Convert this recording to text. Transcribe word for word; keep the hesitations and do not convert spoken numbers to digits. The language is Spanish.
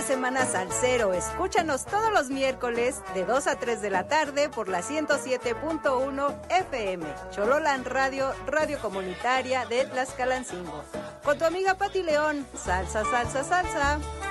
semana salsero. Escúchanos todos los miércoles de dos a tres de la tarde por la ciento siete punto uno F M. Chololán Radio, radio comunitaria de Tlaxcalancingo. Con tu amiga Pati León. Salsa, salsa, salsa.